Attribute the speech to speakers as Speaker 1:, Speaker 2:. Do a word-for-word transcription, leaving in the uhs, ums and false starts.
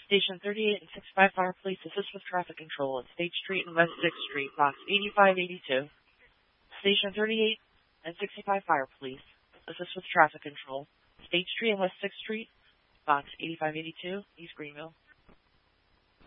Speaker 1: Station thirty-eight and sixty-five Fire Police assist with traffic control at State Street and West sixth Street, box eighty-five eighty-two. Station thirty-eight and sixty-five Fire Police assist with traffic control. State Street and West sixth Street, box eighty-five eighty-two, East Greenville.